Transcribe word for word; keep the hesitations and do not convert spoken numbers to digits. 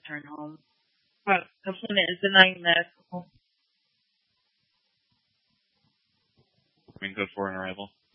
return home. But component is denying medical. I mean, code four on arrival.